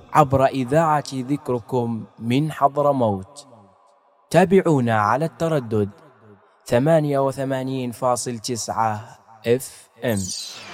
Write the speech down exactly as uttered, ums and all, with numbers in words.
عبر إذاعة ذكركم من حضرموت. تابعونا على التردد ثمانية وثمانين فاصل تسعة اف ام.